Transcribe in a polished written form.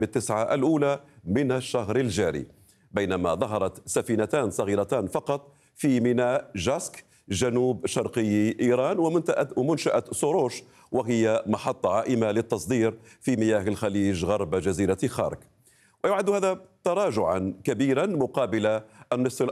بالتسعة الأولى من الشهر الجاري، بينما ظهرت سفينتان صغيرتان فقط في ميناء جاسك جنوب شرقي إيران ومنشأة سوروش، وهي محطة عائمة للتصدير في مياه الخليج غرب جزيرة خارك. ويعد هذا تراجعا كبيرا مقابل النصف